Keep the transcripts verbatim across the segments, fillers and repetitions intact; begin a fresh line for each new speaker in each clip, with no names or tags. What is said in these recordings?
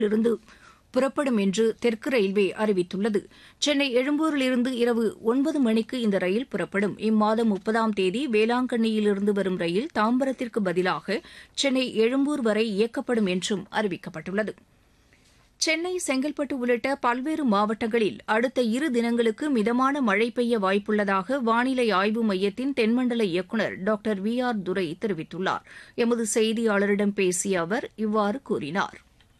இருந்து புறப்படும் என்று தெற்கு ரயில்வே அறிவித்துள்ளது. சென்னை எழும்பூரிலிருந்து இரவு ஒன்பது மணிக்கு இந்த ரயில் புறப்படும். இம்மாதம் முப்பதாம் தேதி வேளாங்கண்ணியிலிருந்து வரும் ரயில் தாம்பரத்திற்கு பதிலாக சென்னை எழும்பூர் வரை இயக்கப்படும் என்றும் அறிவிக்கப்பட்டுள்ளது. சென்னை, செங்கல்பட்டு உள்ளிட்ட பல்வேறு மாவட்டங்களில் அடுத்த இரு தினங்களுக்கு மிதமான மழை பெய்ய வாய்ப்புள்ளதாக வானிலை ஆய்வு மையத்தின் தென்மண்டல இயக்குநர் டாக்டர் வி ஆர் துரை தெரிவித்துள்ளார். எமது செய்தியாளரிடம் பேசிய அவர் இவ்வாறு கூறினார்.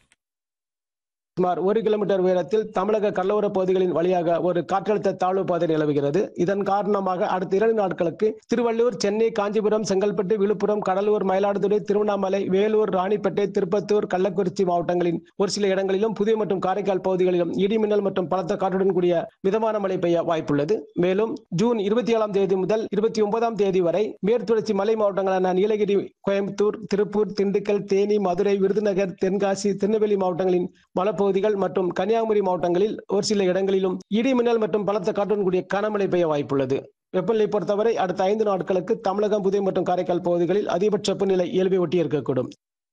சுமார் ஒரு கிலோமீட்டர் உயரத்தில் தமிழக கடலோர பகுதிகளின் வழியாக ஒரு காற்றழுத்த தாழ்வு பாதை நிலவுகிறது. இதன் காரணமாக அடுத்த இரண்டு நாட்களுக்கு திருவள்ளூர், சென்னை, காஞ்சிபுரம், செங்கல்பட்டு, விழுப்புரம், கடலூர், மயிலாடுதுறை, திருவண்ணாமலை, வேலூர், ராணிப்பேட்டை, திருப்பத்தூர், கள்ளக்குறிச்சி மாவட்டங்களின் ஒரு சில இடங்களிலும், புதுவை மற்றும் காரைக்கால் பகுதிகளிலும் இடிமின்னல் மற்றும் பலத்த காற்றுடன் கூடிய மிதமான மழை பெய்ய வாய்ப்புள்ளது. மேலும் ஜூன் இருபத்தி ஏழாம் தேதி முதல் இருபத்தி ஒன்பதாம் தேதி வரை மேற்குத்தொடர்ச்சி மலை மாவட்டங்களான நீலகிரி, கோயம்புத்தூர், திருப்பூர், திண்டுக்கல், தேனி, மதுரை, விருதுநகர், தென்காசி, திருநெல்வேலி மாவட்டங்களின் மலை பகுதிகள் மற்றும் கன்னியாகுமரி மாவட்டங்களில் ஒரு சில இடங்களிலும் இடிமின்னல் மற்றும் பலத்த காற்றுடன் கூடிய கனமழை பெய்ய வாய்ப்புள்ளது. வெப்பநிலை பொறுத்தவரை அடுத்த ஐந்து நாட்களுக்கு தமிழகம், புதுவை மற்றும் காரைக்கால் பகுதிகளில் அதிகபட்ச வெப்பநிலை இயல்பை ஒட்டி இருக்கக்கூடும்.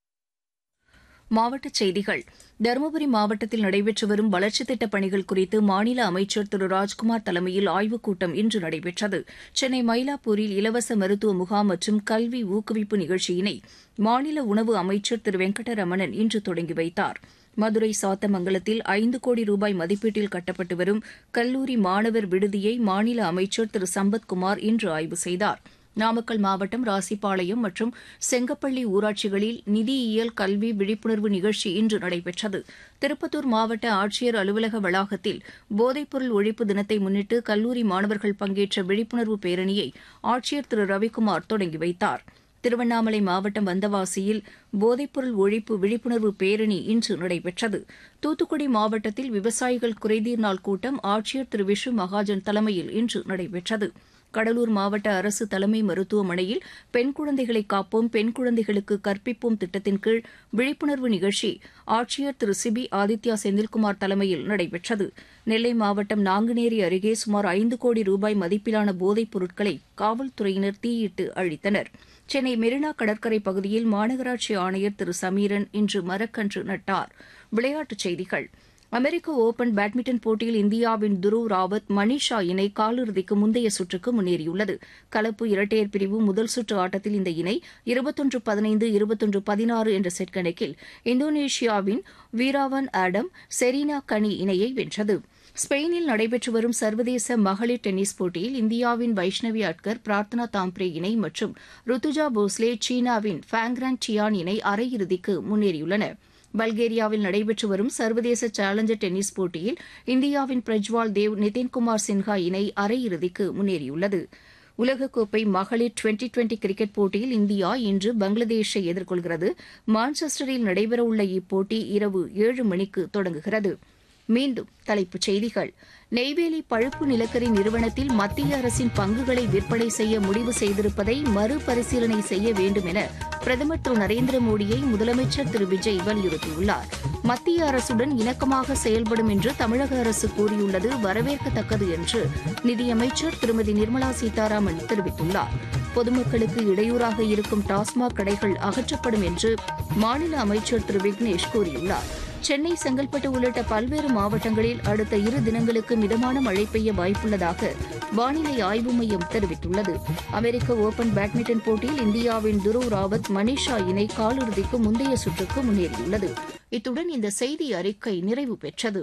மாவட்டச் செய்திகள். தருமபுரி மாவட்டத்தில் நடைபெற்று வரும் வளர்ச்சித் திட்டப் பணிகள் குறித்து மாநில அமைச்சர் திரு ராஜ்குமார் தலைமையில் ஆய்வுக் கூட்டம் இன்று நடைபெற்றது. சென்னை மயிலாப்பூரில் இலவச மருத்துவ முகாம் மற்றும் கல்வி ஊக்குவிப்பு நிகழ்ச்சியினை மாநில உணவு அமைச்சர் திரு வெங்கடரமணன் இன்று தொடங்கி வைத்தார். மதுரை சாத்தமங்கலத்தில் ஐந்து கோடி ரூபாய் மதிப்பீட்டில் கட்டப்பட்டு வரும் கல்லூரி மாணவர் விடுதியை மாநில அமைச்சர் திரு சம்பத்குமார் இன்று ஆய்வு செய்தார். நாமக்கல் மாவட்டம் ராசிபாளையம் மற்றும் செங்கப்பள்ளி ஊராட்சிகளில் நிதியியல் கல்வி விழிப்புணர்வு நிகழ்ச்சி இன்று நடைபெற்றது. திருப்பத்தூர் மாவட்ட ஆட்சியர் அலுவலக வளாகத்தில் போதைப்பொருள் ஒழிப்பு தினத்தை முன்னிட்டு கல்லூரி மாணவர்கள் பங்கேற்ற விழிப்புணர்வு பேரணியை ஆட்சியர் திரு ரவிக்குமார் தொடங்கி வைத்தார். திருவண்ணாமலை மாவட்டம் வந்தவாசியில் போதைப்பொருள் ஒழிப்பு விழிப்புணர்வு பேரணி இன்று நடைபெற்றது. தூத்துக்குடி மாவட்டத்தில் விவசாயிகள் குறைதீர் நாள் கூட்டம் ஆட்சியர் திரு விஷு மகாஜன் தலைமையில் இன்று நடைபெற்றது. கடலூர் மாவட்ட அரசு தலைமை மருத்துவமனையில் பெண் குழந்தைகளை காப்போம், பெண் குழந்தைகளுக்கு கற்பிப்போம் திட்டத்தின் கீழ் விழிப்புணர்வு நிகழ்ச்சி ஆட்சியர் திரு சிபி ஆதித்யா செந்தில்குமார் தலைமையில் நடைபெற்றது. நெல்லை மாவட்டம் நாங்குநேரி அருகே சுமார் ஐந்து கோடி ரூபாய் மதிப்பிலான போதைப் பொருட்களை காவல்துறையினர் தீயிட்டு அழித்தனர். சென்னை மெரினா கடற்கரை பகுதியில் மாநகராட்சி ஆணையர் திரு சமீரன் இன்று மரக்கன்று நட்டார். விளையாட்டுச் செய்திகள். அமெரிக்க ஒபன் பேட்மிண்டன் போட்டியில் இந்தியாவின் துருவ் ராவத், மணிஷா இணை காலிறுதிக்கு முந்தைய சுற்றுக்கு முன்னேறியுள்ளது. கலப்பு இரட்டையர் பிரிவு முதல் சுற்று ஆட்டத்தில் இந்த இணை இருபத்தொன்று பதினைந்து இருபத்தொன்று பதினாறு என்ற செட் கணக்கில் இந்தோனேஷியாவின் வீராவன் ஆடம், செரீனா கனி இணையை வென்றது. ஸ்பெயினில் நடைபெற்று வரும் சர்வதேச மகளிர் டென்னிஸ் போட்டியில் இந்தியாவின் வைஷ்ணவி அட்கர், பிரார்த்தனா தாம்ப்ரே இணை மற்றும் ருத்துஜா போஸ்லே, சீனாவின் ஃபேங்ரான் டியான் இணை அரையிறுதிக்கு முன்னேறியுள்ளன. பல்கேரியாவில் நடைபெற்று வரும் சர்வதேச சேலஞ்சர் டென்னிஸ் போட்டியில் இந்தியாவின் பிரஜ்வால் தேவ், நிதின்குமார் சின்ஹா இணை அரையிறுதிக்கு முன்னேறியுள்ளது. உலகக்கோப்பை மகளிர் டுவெண்டி டுவெண்டி கிரிக்கெட் போட்டியில் இந்தியா இன்று பங்களாதேஷை எதிர்கொள்கிறது. மான்செஸ்டரில் நடைபெறவுள்ள இப்போட்டி இரவு ஏழு மணிக்கு தொடங்குகிறது. மீண்டும் தலைப்புச் செய்திகள். நெய்வேலி பழுப்பு நிலக்கரி நிறுவனத்தில் மத்திய அரசின் பங்குகளை விற்பனை செய்ய முடிவு செய்திருப்பதை மறுபரிசீலனை செய்ய வேண்டும் என பிரதமர் திரு நரேந்திர மோடியை முதலமைச்சர் திரு விஜய் வலியுறுத்தியுள்ளார். மத்திய அரசுடன் இணக்கமாக செயல்படும் என்று தமிழக அரசு கூறியுள்ளது வரவேற்கத்தக்கது என்று நிதியமைச்சர் திருமதி நிர்மலா சீதாராமன் தெரிவித்துள்ளார். பொதுமக்களுக்கு இடையூறாக இருக்கும் டாஸ்மாக் கடைகள் அகற்றப்படும் என்று மாநில அமைச்சர் திரு விக்னேஷ் கூறியுள்ளார். சென்னை, செங்கல்பட்டு உள்ளிட்ட பல்வேறு மாவட்டங்களில் அடுத்த இரு தினங்களுக்கு மிதமான மழை பெய்ய வாய்ப்புள்ளதாக வானிலை ஆய்வு மையம் தெரிவித்துள்ளது. அமெரிக்க ஒபன் பேட்மிண்டன் போட்டியில் இந்தியாவின் துருவ் ராவத், மணிஷா இணை காலிறுதிக்கு முந்தைய சுற்றுக்கு முன்னேறியுள்ளது. இத்துடன் இந்த செய்தி அறிக்கை நிறைவு பெற்றது.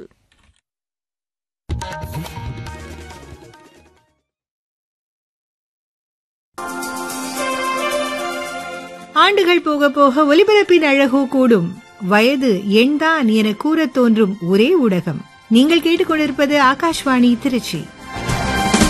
ஆண்டுகள் போக போக ஒலிபரப்பின் அழகோ கூடும். வயது எண்தான் என கூறத் தோன்றும் ஒரே ஊடகம். நீங்கள் கேட்டுக்கொண்டிருப்பது ஆகாஷ்வாணி திருச்சி.